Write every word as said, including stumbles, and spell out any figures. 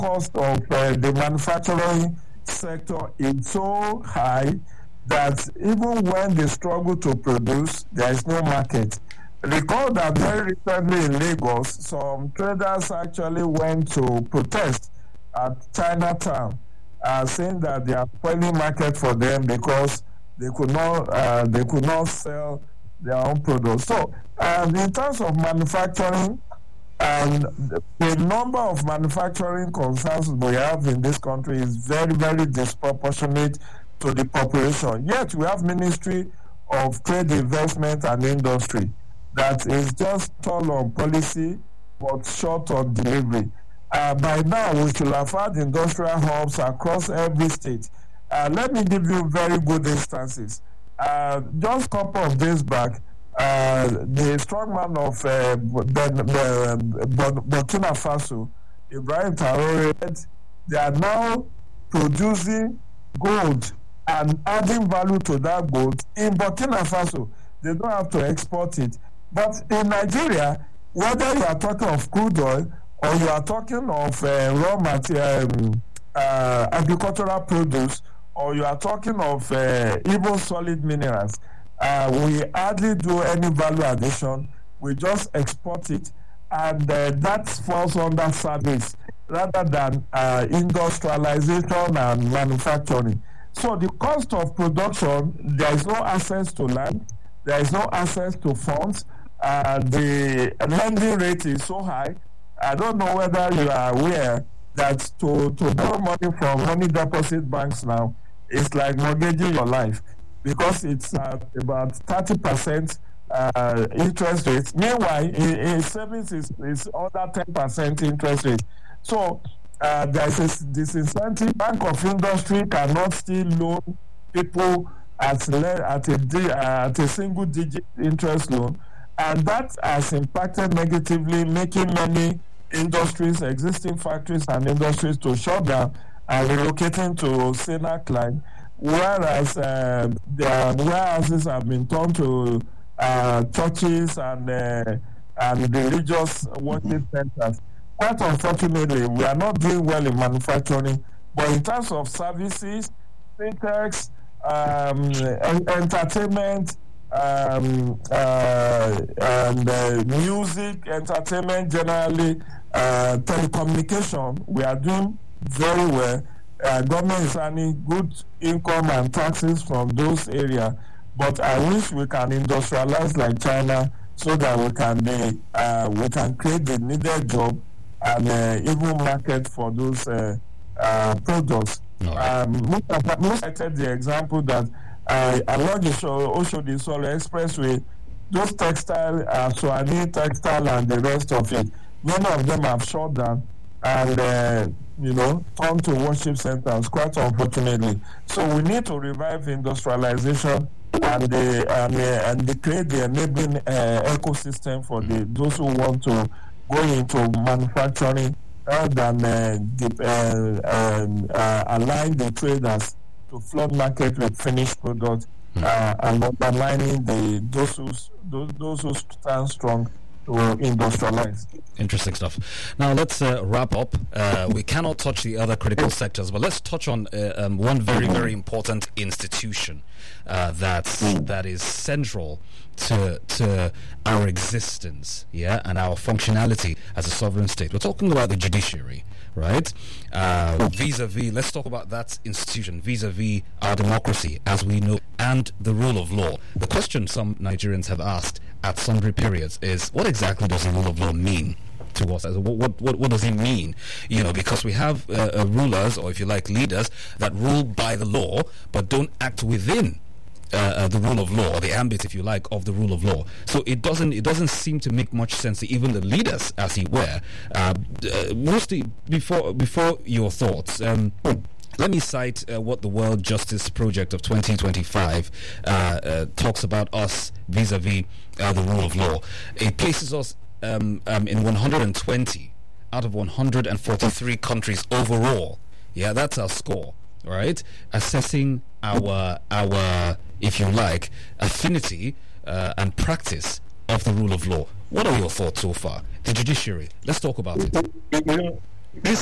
cost of uh, the manufacturing sector is so high that even when they struggle to produce, there is no market. Recall that very recently in Lagos, some traders actually went to protest at Chinatown, uh, saying that they are spoiling market for them because they could not uh, they could not sell their own products. So, um, in terms of manufacturing, and the number of manufacturing concerns we have in this country is very, very disproportionate to the population. Yet we have Ministry of Trade, Investment and Industry that is just tall on policy but short on delivery. Uh, by now, we should have had industrial hubs across every state. Uh, let me give you very good instances. Uh, just a couple of days back, uh, the strongman of uh, Burkina Faso, Ibrahim Traore, they are now producing gold and adding value to that gold in Burkina Faso. They don't have to export it. But in Nigeria, whether you are talking of crude oil or you are talking of uh, raw material, um, uh, agricultural produce, or you are talking of uh, even solid minerals, uh, we hardly do any value addition. We just export it, and uh, that falls under service rather than uh, industrialization and manufacturing. So the cost of production, there is no access to land, there is no access to funds. Uh, the lending rate is so high. I don't know whether you are aware that to, to borrow money from money deposit banks now is like mortgaging your life, because it's at about thirty percent uh, interest rate. Meanwhile, in, in savings is, is under ten percent interest rate. So uh, there is a disincentive. Bank of Industry cannot still loan people at, at, a, at a single digit interest loan. And that has impacted negatively, making many industries, existing factories and industries to shut down and relocating to Sena Klein, whereas uh, their warehouses have been turned to uh, churches and uh, and religious worship centers. Quite unfortunately, we are not doing well in manufacturing, but in terms of services, fintechs, um, entertainment, Um, uh, and uh, music, entertainment, generally, uh, telecommunication, we are doing very well. Uh, government is earning good income and taxes from those areas, but I wish we can industrialize like China so that we can be, uh, we can create the needed job and uh, even market for those uh, uh, products. No. Um, most, most cited the example that Uh, along the Oshodi Solo Expressway, those textile, uh, Suwani textile and the rest of it, many of them have shut down and, uh, you know, turned to worship centers, quite unfortunately. So we need to revive industrialization and, the, and, uh, and the create the enabling uh, ecosystem for the those who want to go into manufacturing rather than uh, the, uh, um, uh, align the traders to flood market with finished products uh, and undermining the those who those, those who stand strong to industrialize. Interesting stuff. Now let's uh, wrap up. Uh, we cannot touch the other critical sectors, but let's touch on uh, um, one very very important institution uh, that's that is central to to our existence, yeah, and our functionality as a sovereign state. We're talking about the judiciary. Right, uh, vis-a-vis, let's talk about that institution, vis-a-vis our democracy as we know, and the rule of law. The question some Nigerians have asked at sundry periods is, what exactly does the rule of law mean to us? What what what, what does it mean? You know, because we have uh, uh, rulers, or if you like, leaders that rule by the law but don't act within Uh, uh, the rule of law, or the ambit, if you like, of the rule of law. So it doesn't it doesn't seem to make much sense to even the leaders, as it were. Uh, uh, mostly before before your thoughts. Um, Let me cite uh, what the World Justice Project of twenty twenty-five uh, uh, talks about us vis-a-vis uh, the rule of law. It places us um, um, in one hundred twenty out of one hundred forty-three countries overall. Yeah, that's our score, right? Assessing our our if you like, affinity uh, and practice of the rule of law. What are your thoughts so far? The judiciary, let's talk about it. This